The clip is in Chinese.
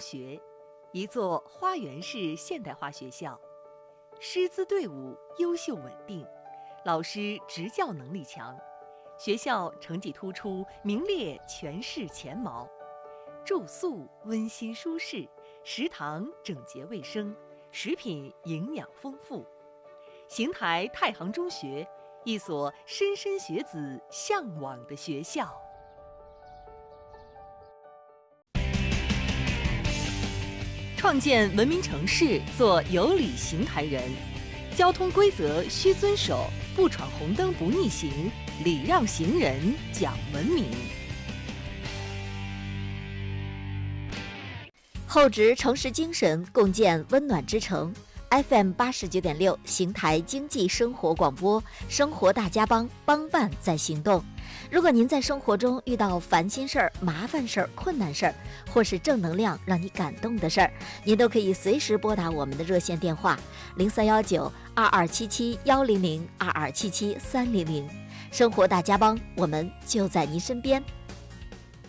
学，一座花园式现代化学校，师资队伍优秀稳定，老师执教能力强，学校成绩突出，名列全市前茅。住宿温馨舒适，食堂整洁卫生，食品营养丰富。邢台太行中学，一所莘莘学子向往的学校。创建文明城市，做有礼邢台人。交通规则需遵守，不闯红灯不逆行，礼让行人讲文明。 厚植城市精神，共建温暖之城。FM 89.6邢台经济生活广播，生活大家帮，帮办在行动。如果您在生活中遇到烦心事儿、麻烦事儿、困难事儿，或是正能量让你感动的事儿，您都可以随时拨打我们的热线电话03192277-100，2277-300。生活大家帮，我们就在您身边。